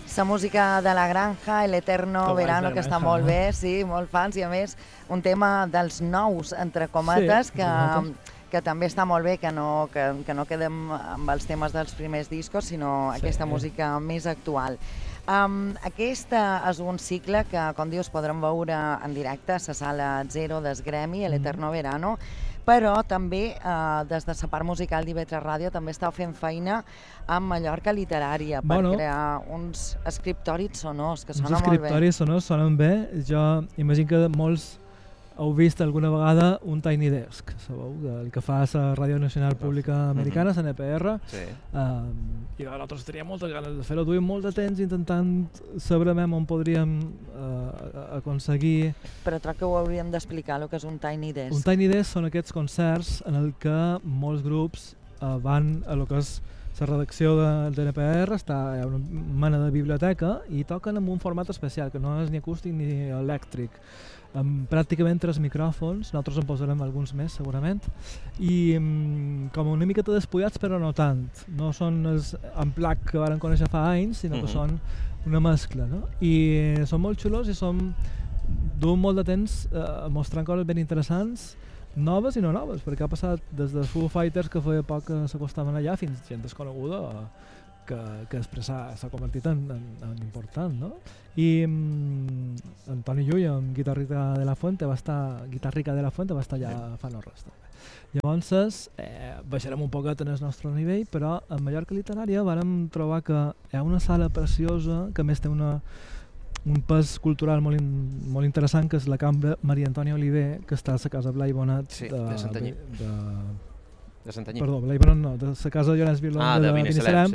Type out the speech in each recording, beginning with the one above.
La música de la granja, El eterno verano, que està molt bé, sí, molt fans, i a més un tema dels nous, entre comates, que també està molt bé, que no quedem amb els temes dels primers discos, sinó aquesta música més actual. Aquest és un cicle que, com dius, podrem veure en directe a la Sala Zero del Gremi, El eterno verano, però també des de la part musical d'IV3 Ràdio també estàu fent feina amb Mallorca Literària per crear uns escriptoris sonors que sonen molt bé. Uns escriptoris sonors sonen bé. Jo imagino que molts heu vist alguna vegada un Tiny Desk, sabeu? El que fa la Ràdio Nacional Pública Americana, la NPR. I nosaltres teníem moltes ganes de fer-ho. Duim molt de temps intentant saber on podríem aconseguir... Però crec que ho hauríem d'explicar, el que és un Tiny Desk. Un Tiny Desk són aquests concerts en el que molts grups van a lo que és la redacció de NPR, hi ha una mena de biblioteca i toquen en un format especial, que no és ni acústic ni elèctric, amb pràcticament 3 micròfons, nosaltres en posarem alguns més segurament, i com una miqueta despullats però no tant, no són els Unplugged que varen conèixer fa anys, sinó que són una mescla, no? I són molt xulos i duen molt de temps mostrant coses ben interessants, noves i no noves, perquè ha passat des de Foo Fighters, que feia poc que s'acostaven allà, fins gent desconeguda que després s'ha convertit en important, no? I Antoni Llull, amb Guitarrica de la Fuente, va estar allà fa no res. Llavors, baixarem un poquet en el nostre nivell, però a Mallorca Literària vàrem trobar que hi ha una sala preciosa, que a més té un pes cultural molt interessant, que és la Cambra Maria Antònia Oliver, que està a la Casa Blai Bonat de Santanyí. Perdó, Blai Bonat no, de la Casa Llorenç Vilón de Binissalem.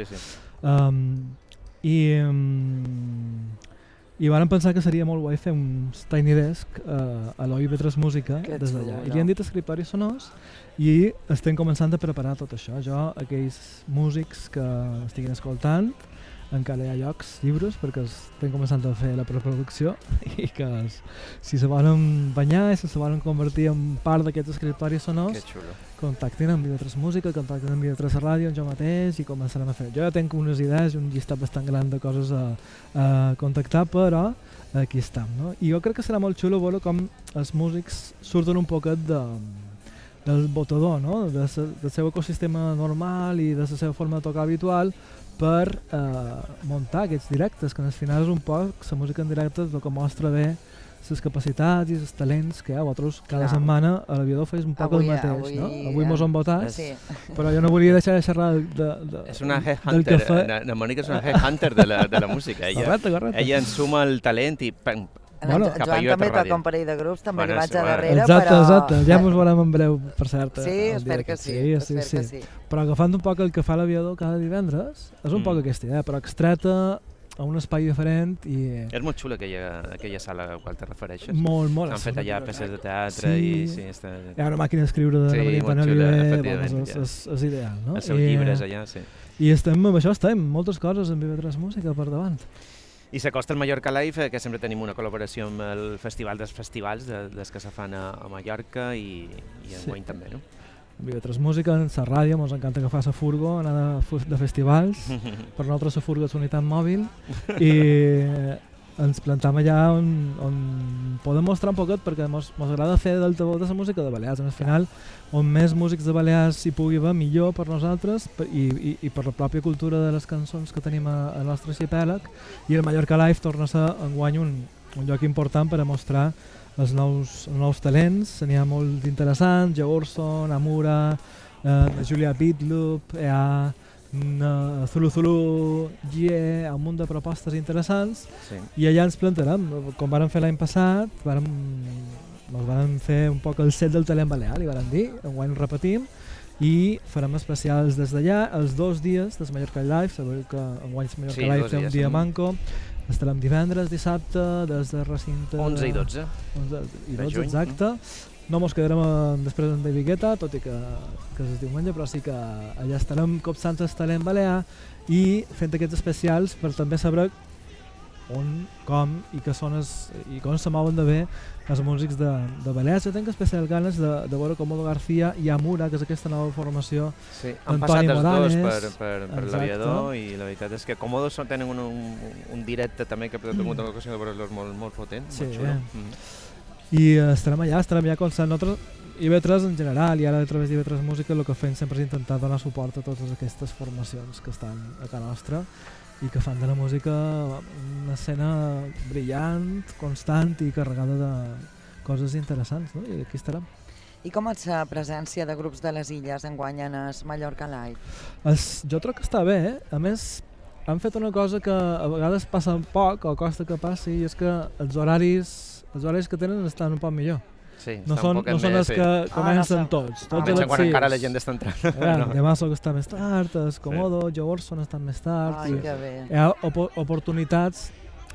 I vàrem pensar que seria molt guai fer un Tiny Desk a l'OIV3 Música des d'allà. I li han dit escriptoris sonors i estem començant a preparar tot això. Aquells músics que estiguin escoltant, encara hi ha llocs lliures perquè estem començant a fer la preproducció i que si se volen banyar i si se volen convertir en part d'aquests escriptoris sonors, contactin amb IV3 Música, contactin amb IV3 Ràdio, amb jo mateix, i començarem a fer. Jo ja tinc unes idees i un llistat bastant gran de coses a contactar, però aquí estem, no? I jo crec que serà molt xulo veure com els músics surten un poquet del botador, no? Del seu ecosistema normal i de la seva forma de tocar habitual, per muntar aquests directes, que al final és un poc la música en directe el que mostra bé les capacitats i els talents que vosaltres cada setmana a l'Aviador feis un poc el mateix, no? Avui mos han votat, però jo no volia deixar de xerrar és una headhunter, la Mònica és una headhunter de la música. Ella ensuma el talent i Joan també toca un parell de grups, també li vaig a darrere, Exacte, ja mos veurem en breu, per cert. Sí, espero que sí. Però agafant un poc el que fa l'Aviador cada divendres, és un poc aquesta idea, però extreta a un espai diferent. És molt xula aquella sala a la qual te refereixes. Molt. Han fet allà peces de teatre i... Hi ha una màquina d'escriure de la Maria Antònia, és ideal, no? Els seus llibres allà, sí. I amb això estem, moltes coses en IV3 Música per davant. I s'acosta el Mallorca Live, que sempre tenim una col·laboració amb el Festival dels Festivals, des que se fan a Mallorca i enguany també, no? Amb IV3 Música, en la ràdio, ens encanta agafar la furgo, anar de festivals, per nosaltres la furgo és unitat mòbil, i ens plantam allà on podem mostrar un poquet, perquè ens agrada fer d'altaveu de la música de Balears. Al final, on més músics de Balears hi pugui haver, millor per nosaltres i per la pròpia cultura de les cançons que tenim al nostre arxipèlag. I el Mallorca Live torna a ser enguany un lloc important per a mostrar els nous talents. N'hi ha molt interessants, Georson, Amura, Julia Bitloop, hi ha Zulu, GIE, un munt de propostes interessants, i allà ens plantarem. Com vàrem fer l'any passat, vàrem fer un poc el set del talent balear, li vàrem dir, enguany repetim, i farem especials des d'allà, els 2 dies del Mallorca Live. Sabeu que enguany el Mallorca Live té un dia manco, estarem divendres, dissabte, des de recinte... 11 i 12. 11 i 12, exacte. No mos quedarem després en David Guetta, tot i que és diumenge, però sí que allà estarem copsant el talent balear i fent aquests especials per també saber com i com se mouen de bé els músics de Balears. Jo tinc especial ganes de veure com Modo García i Amura, que és aquesta nova formació. Sí, han passat els dos per l'aviador i la veritat és que Comodo tenen un directe també que he tingut l'ocasió de veure-los molt potent, molt xulo. I estarem allà constant. Nosaltres, IB3 en general, i ara a través d'IB3 Música, el que fem sempre és intentar donar suport a totes aquestes formacions que estan a casa nostra i que fan de la música una escena brillant, constant i carregada de coses interessants, no? I aquí estarem. I com és la presència de grups de les illes enguany en el Mallorca Live? Jo trobo que està bé, A més, han fet una cosa que a vegades passa poc o costa que passi, i és que els horaris que tenen estan un poc millor. Sí, no són els que comencen tots. Almenys quan encara la gent està entrant. Demà Soc està més tard, el Comodo, Jo Orson estan més tard. Ai, que bé. Hi ha oportunitats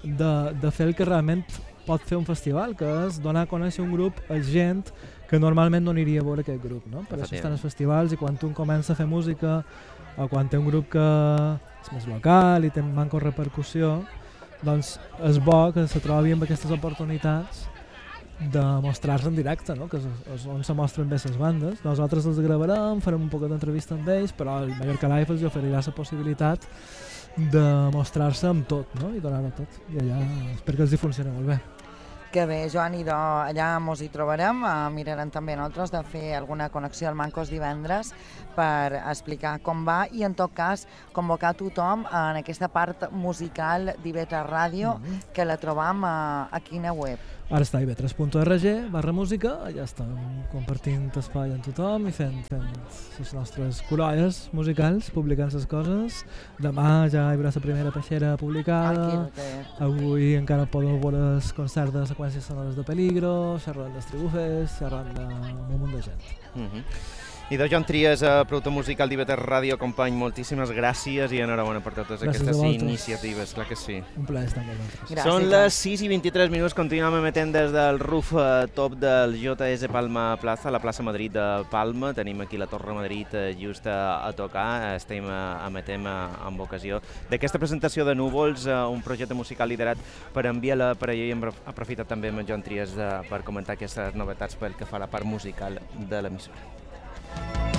de fer el que realment pot fer un festival, que és donar a conèixer un grup a gent que normalment no aniria a veure aquest grup, no? Per això estan els festivals, i quan un comença a fer música o quan té un grup que és més local i té manco repercussió, doncs és bo que se trobi amb aquestes oportunitats de mostrar-se en directe, no? Que és on se mostren bé les bandes. Nosaltres els gravarem, farem un poc d'entrevista amb ells, però el Mallorca Live els oferirà la possibilitat de mostrar-se amb tot, no? I donar-ho tot. I allà espero que els hi funcioni molt bé. Que bé, Joan, i allà mos hi trobarem. Mirarem també nosaltres de fer alguna connexió al Mancos divendres per explicar com va i, en tot cas, convocar tothom en aquesta part musical d'IB3 Ràdio, que la trobam a quina web? Ara està a ib3.org/música, allà estem compartint espai amb tothom i fent les nostres colòies musicals, publicant les coses. Demà ja hi haurà la primera peixera publicada. Avui encara podeu veure els concerts de seqüències sonores de Peligro, xerrant dels Tribufes, xerrant amb un munt de gent. Idò Joan Trias, productor musical d'IB3 Ràdio, company, moltíssimes gràcies i enhorabona per totes aquestes iniciatives, clar que sí. Un plaer estar amb vosaltres. Són les 6:23, continuem emetent des del rooftop del JS Palma Plaza, la plaça Madrid de Palma. Tenim aquí la Torre Madrid just a tocar. Estem emetent amb ocasió d'aquesta presentació de Núvols, un projecte musical liderat per en Biela Parelló, i hem aprofitat també amb en Joan Trias per comentar aquestes novetats pel que fa a la part musical de l'emissora.